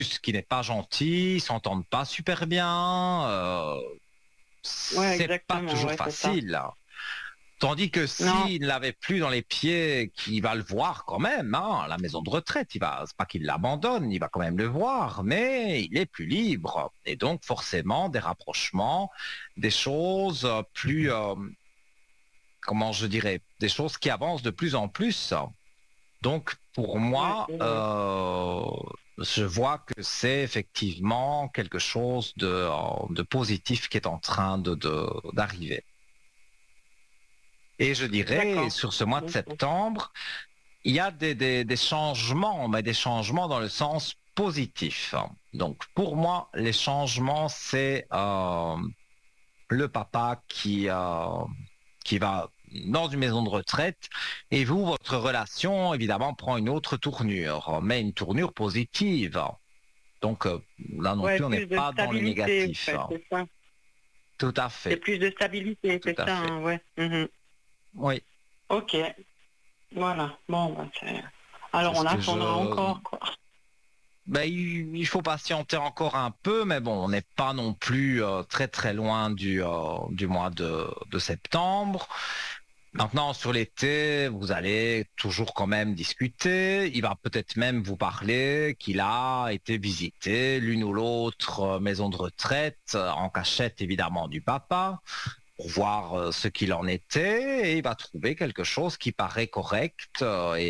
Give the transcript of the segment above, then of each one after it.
qui n'est pas gentil, ils s'entendent pas super bien, Ouais, c'est pas exactement, toujours ouais, c'est ça. facile. Tandis que Non, s'il ne l'avait plus dans les pieds, qu'il va le voir quand même, hein, à la maison de retraite, c'est pas qu'il l'abandonne, il va quand même le voir, mais il est plus libre. Et donc, forcément, des rapprochements, des choses plus, comment je dirais, des choses qui avancent de plus en plus. Donc, pour ouais, moi, je vois que c'est effectivement quelque chose de positif qui est en train d'arriver. Et je dirais, d'accord. sur ce mois de Ok. septembre, il y a des changements, mais des changements dans le sens positif. Donc, pour moi, les changements, c'est le papa qui va dans une maison de retraite et vous, votre relation, évidemment, prend une autre tournure, mais une tournure positive. Donc, là non Ouais, plus, on n'est plus de pas dans le stabilité, en négatif. fait, c'est ça. Tout à C'est fait, plus de stabilité, tout c'est à ça, fait. hein, ouais. Mhm. Oui, Ok, voilà. Bon, bah, c'est alors ce on que attendra je... encore, quoi. Ben, il faut patienter encore un peu, mais bon, on n'est pas non plus très très loin du mois de septembre. Maintenant, sur l'été, vous allez toujours quand même discuter. Il va peut-être même vous parler qu'il a été visiter l'une ou l'autre maison de retraite, en cachette évidemment du papa, pour voir ce qu'il en était, et il va trouver quelque chose qui paraît correct.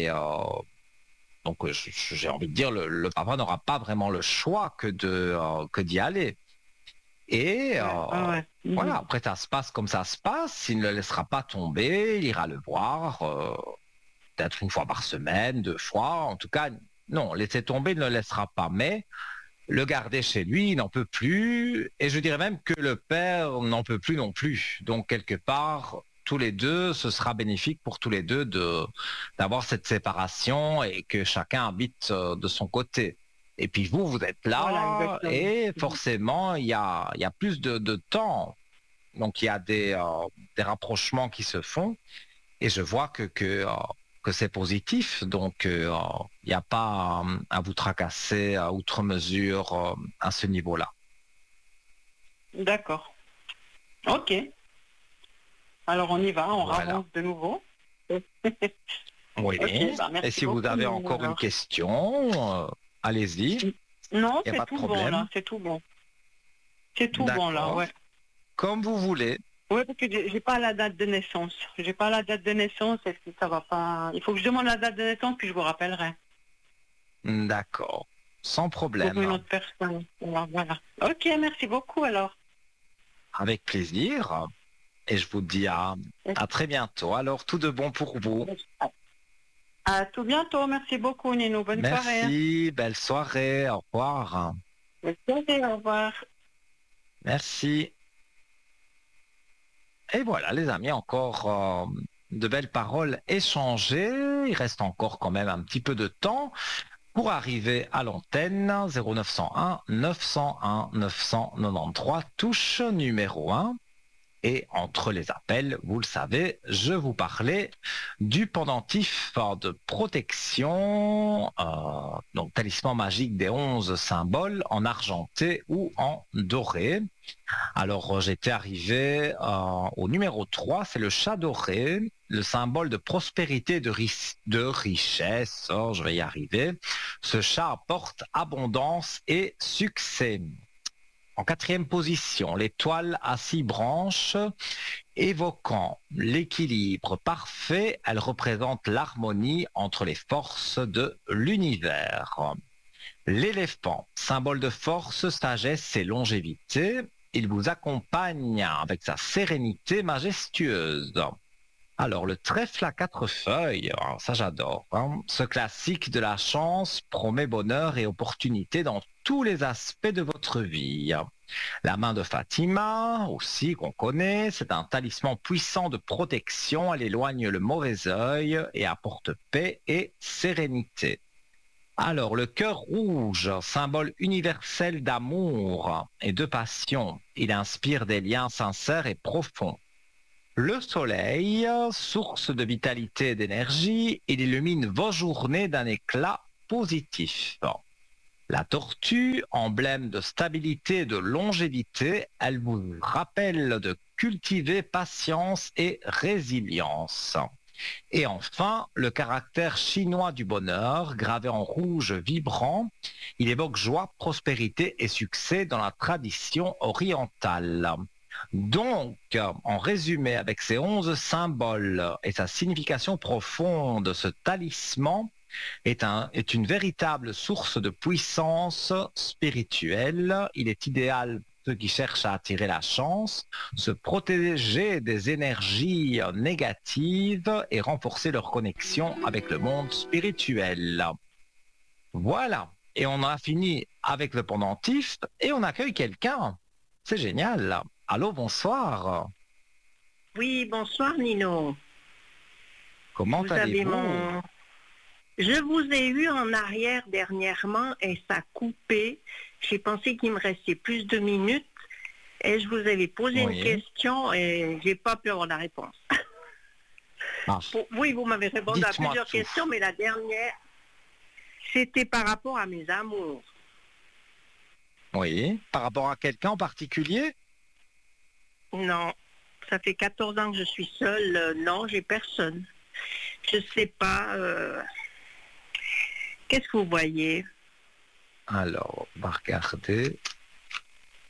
Donc, j'ai envie de dire, le papa n'aura pas vraiment le choix que d'y aller. Et Ouais, ouais, ouais. voilà, Mhm. après ça se passe comme ça se passe, il ne le laissera pas tomber, il ira le voir, peut-être une fois par semaine, deux fois, en tout cas, non, laisser tomber, il ne le laissera pas, mais le garder chez lui, il n'en peut plus, et je dirais même que le père n'en peut plus non plus. Donc quelque part, tous les deux, ce sera bénéfique pour tous les deux d'avoir cette séparation et que chacun habite de son côté. Et puis vous, vous êtes Voilà, là exactement. et Mhm. forcément, il y a plus de temps. Donc il y a des rapprochements qui se font et je vois que c'est positif. Donc il n'y a pas à vous tracasser à outre mesure à ce niveau-là. D'accord. Ok. Alors on y va, on Voilà. avance de nouveau. Oui. Ok, bah Et merci si vous beaucoup, avez Nino, encore une alors. question, allez-y, il Non, n'y a c'est pas de tout bon, là, problème. c'est tout bon. C'est tout bon, là, D'accord. ouais. Comme vous voulez. Ouais, parce que j'ai pas la date de naissance. J'ai pas la date de naissance, est-ce que ça va pas... Il faut que je demande la date de naissance, puis je vous rappellerai. D'accord. Sans Pour problème. une autre personne. Alors, voilà. Ok, merci beaucoup, alors. Avec plaisir. Et je vous dis à très bientôt. Alors, tout de bon pour vous. À tout bientôt. Merci beaucoup, Nino. Bonne soirée. Merci. Belle soirée. Au revoir. Bonne soirée, au revoir. Merci. Et voilà, les amis, encore de belles paroles échangées. Il reste encore quand même un petit peu de temps pour arriver à l'antenne 0901 901 993, touche numéro 1. Et entre les appels, vous le savez, je vous parlais du pendentif de protection, donc talisman magique des 11 symboles en argenté ou en doré. Alors j'étais arrivé au numéro 3, c'est le chat doré, le symbole de prospérité, de richesse. Oh, je vais y arriver. Ce chat apporte abondance et succès. En quatrième position, l'étoile à 6 branches, évoquant l'équilibre parfait, elle représente l'harmonie entre les forces de l'univers. L'éléphant, symbole de force, sagesse et longévité, il vous accompagne avec sa sérénité majestueuse. Alors, le trèfle à quatre feuilles, ça j'adore. Hein. Ce classique de la chance promet bonheur et opportunité dans tous les aspects de votre vie. La main de Fatima, aussi qu'on connaît, c'est un talisman puissant de protection. Elle éloigne le mauvais œil et apporte paix et sérénité. Alors, le cœur rouge, symbole universel d'amour et de passion. Il inspire des liens sincères et profonds. Le soleil, source de vitalité et d'énergie, il illumine vos journées d'un éclat positif. La tortue, emblème de stabilité et de longévité, elle vous rappelle de cultiver patience et résilience. Et enfin, le caractère chinois du bonheur, gravé en rouge vibrant, il évoque joie, prospérité et succès dans la tradition orientale. Donc, en résumé, avec ces 11 symboles et sa signification profonde, ce talisman est une véritable source de puissance spirituelle. Il est idéal pour ceux qui cherchent à attirer la chance, se protéger des énergies négatives et renforcer leur connexion avec le monde spirituel. Voilà. Et on a fini avec le pendentif et on accueille quelqu'un. C'est génial. Allô, bonsoir. Oui, bonsoir Nino. Comment allez-vous? Je vous ai eu en arrière dernièrement et ça a coupé. J'ai pensé qu'il me restait plus de minutes et je vous avais posé une question et j'ai pas pu avoir la réponse. Oui, vous m'avez répondu à plusieurs questions, mais la dernière, c'était par rapport à mes amours. Oui, par rapport à quelqu'un en particulier? Non, ça fait 14 ans que je suis seule. Non, j'ai personne. Je sais pas. Qu'est-ce que vous voyez? Alors, on va regarder.